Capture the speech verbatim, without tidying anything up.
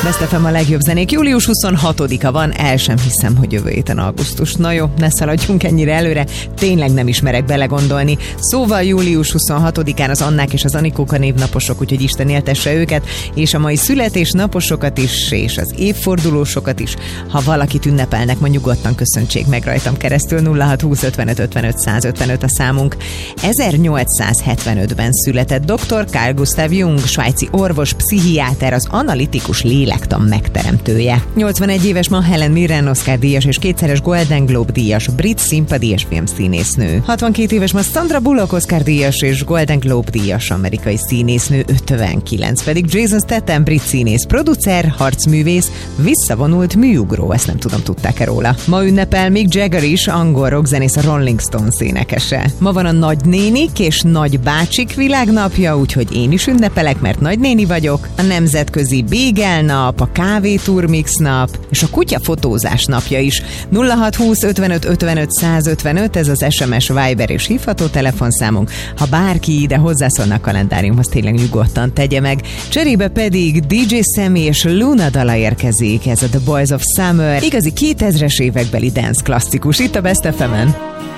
Best ef em a legjobb zenék. július huszonhatodika van, el sem hiszem, hogy jövő héten augusztus. Na jó, ne szaladjunk ennyire előre, tényleg nem ismerek belegondolni. Szóval július huszonhatodikán az Annák és az Anikók a névnaposok, úgyhogy Isten éltesse őket, és a mai születésnaposokat is, és az évfordulósokat is. Ha valakit ünnepelnek, ma nyugodtan köszöntsék meg rajtam keresztül. Nulla hat húsz ötvenöt ötvenöt százötvenöt a számunk. ezernyolcszázhetvenötben született doktor Carl Gustav Jung, svájci orvos, pszichiáter, az analitikus lélektan megteremtője. nyolcvanegy éves ma Helen Mirren, Oscar-díjas és kétszeres Golden Globe-díjas brit színpadíjas filmszínésznő. hatvankét éves ma Sandra Bullock, Oscar-díjas és Golden Globe-díjas amerikai színésznő, ötvenkilenc pedig Jason Statham, brit színész, producer, harcművész, visszavonult műugró, ezt nem tudom, tudták-e róla. Ma ünnepel Mick Jagger is, angol rockzenész, a Rolling Stones énekese. Ma van a nagynénik és nagybácsik világnapja, úgyhogy én is ünnepelek, mert nagynéni vagyok. A nemzetközi Bagel nap, a kávé turmix nap, és a kutyafotózás napja is. nulla hat húsz ötvenöt ötvenöt százötvenöt, ez az es em es, Viber és hívható telefonszámunk. Ha bárki ide hozzászólna a kalendáriumhoz, tényleg nyugodtan tegye meg. Cserébe pedig dé dzsé Sammy és Luna dala érkezik, ez a The Boys of Summer, igazi kétezres évekbeli dance klasszikus itt a Best ef emen.